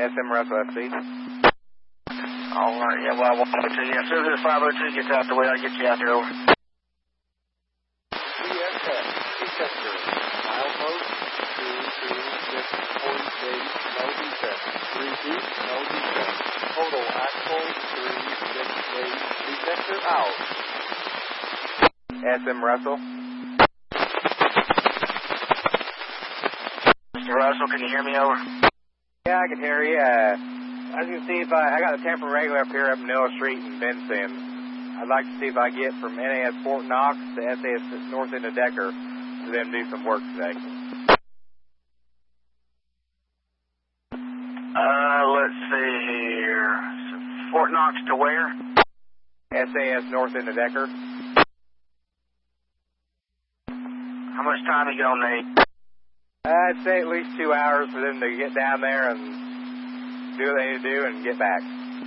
SM Russell FC. All right, yeah, well, I want to you. As soon as this 502 gets out the way, I'll get you out there over. CSX, detector, milepost 226.8, no defect. Repeat, no defect. Total axle 368, detector out. SM Russell. Mr. Russell, can you hear me over? Yeah, I can hear you. I was going to see if I got a temporary regular up here up Mill Street in Benson. I'd like to see if I get from NAS Fort Knox to SAS North End of Decker for them to do some work today. Let's see here. So Fort Knox to where? SAS North End of Decker. How much time are you going to need? I'd say at least 2 hours for them to get down there and do what they need to do and get back.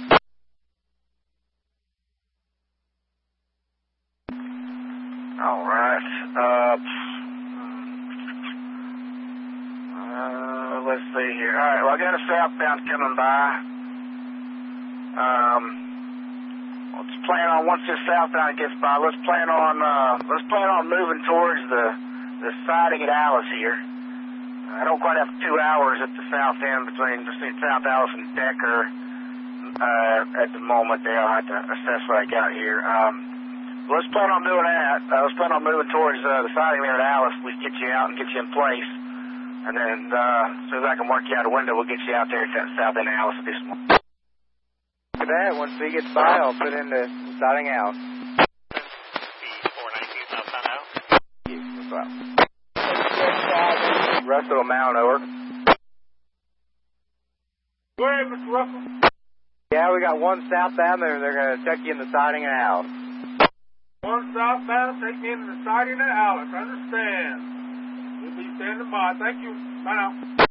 All right. Let's see here. All right, well, I got a southbound coming by. Let's plan on, once this southbound gets by, let's plan on moving towards the siding at Alice here. I don't quite have 2 hours at the south end between South Alice and Decker at the moment there. I'll have to assess what I got here. Let's plan on doing that. Let's plan on moving towards the siding there at Alice. We can get you out and get you in place. And then as soon as I can work you out a window, we'll get you out there at that south end of Alice this morning. Look at that. Once he gets by, I'll put in the siding out. B419 southbound out. Yes, well. Russell Mount, over. Go ahead, Mr. Russell. Yeah, we got one southbound there. They're going to check you in the siding and out. One southbound, take me into the siding of Alice. Understand. We'll be standing by. Thank you. Bye now.